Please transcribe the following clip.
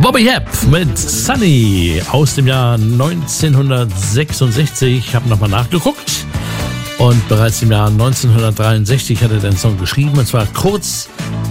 Bobby Hebb mit Sunny aus dem Jahr 1966. Ich habe nochmal nachgeguckt. Und bereits im Jahr 1963 hat er den Song geschrieben. Und zwar kurz